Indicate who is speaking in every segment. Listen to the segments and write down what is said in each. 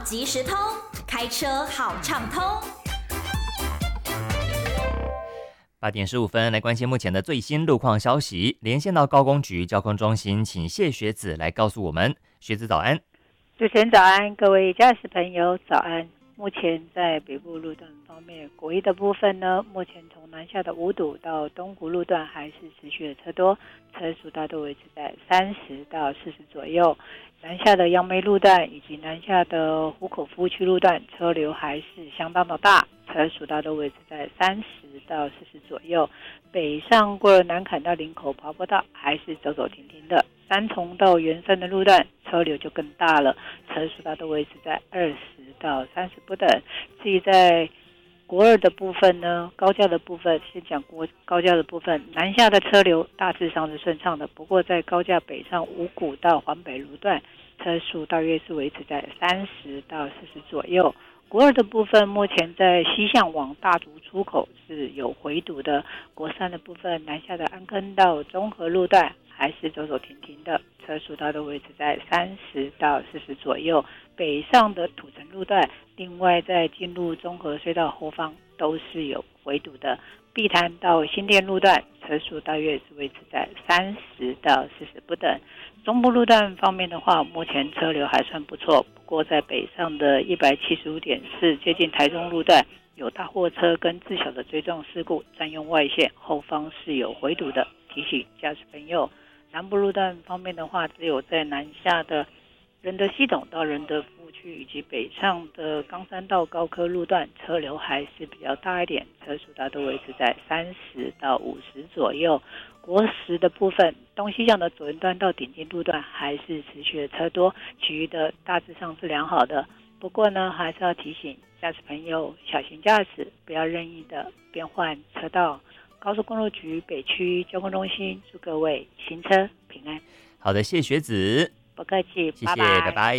Speaker 1: 即时通，开车好畅通。
Speaker 2: 8点15分，来关心目前的最新路况消息。连线到高工局交通中心，请谢学子来告诉我们。学子早安。
Speaker 3: 主持人早安，各位驾驶朋友早安。目前在北部路段方面，国一的部分呢，目前从南下的五堵到东湖路段还是持续的车多，车速大都维持在30到40左右。南下的杨梅路段以及南下的湖口服务区路段，车流还是相当的大，车速大都维持在30到40左右。北上过了南坎到林口爬坡道，还是走走停停的。三重到圆山的路段，车流就更大了，车速大都维持在20到30不等。至于在国二的部分呢，高架的部分，先讲高架的部分，南下的车流大致上是顺畅的，不过在高架北上五股到环北路段，车速大约是维持在30到40左右。国二的部分，目前在西向往大竹出口是有回堵的。国三的部分，南下的安坑到中和路段还是走走停停的，车速大都维持在30到40左右。北上的土城路段，另外在进入中和隧道后方都是有回堵的。碧潭到新店路段，车速大约是维持在30到40不等。中部路段方面的话，目前车流还算不错，不过在北上的175.4接近台中路段，有大货车跟自小的追撞事故占用外线，后方是有回堵的，提醒驾驶朋友。南部路段方面的话，只有在南下的仁德系统到仁德服务区以及北上的冈山到高科路段，车流还是比较大一点，车速大都维持在30到50左右。国十的部分，东西向的左营段到顶金路段还是持续的车多，其余的大致上是良好的。不过呢，还是要提醒驾驶朋友小心驾驶，不要任意的变换车道。高速公路局北区交通中心祝各位行车平安。
Speaker 2: 好的，谢谢学子。
Speaker 3: 不客气，
Speaker 2: 谢谢，拜拜。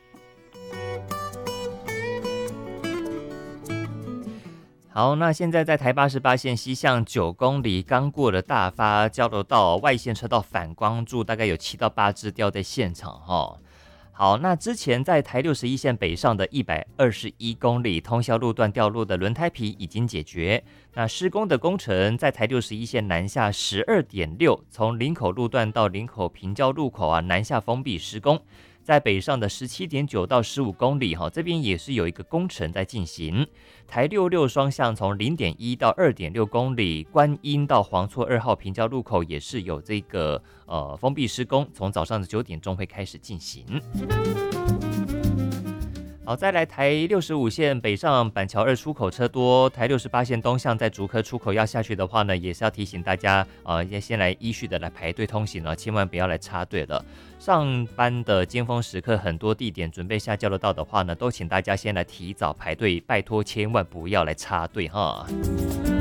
Speaker 2: 好，那现在在台88线西向9公里，刚过了大发交流道外线车道反光柱，大概有7到8只掉在现场哈。好，那之前在台61线北上的121公里通霄路段掉落的轮胎皮已经解决。那施工的工程在台61线南下12.6，从林口路段到林口平交路口南下封闭施工。在北上的17.9到15公里这边也是有一个工程在进行。台66双向从0.1到2.6公里，观音到黄厝2号平交路口也是有这个封闭施工，从早上的9点钟会开始进行。好，再来台65线北上板桥2出口车多，台68线东向在竹科出口要下去的话呢，也是要提醒大家要先来依序的来排队通行了，千万不要来插队了。上班的尖峰时刻，很多地点准备下交流道的话呢，都请大家先来提早排队，拜托千万不要来插队哈。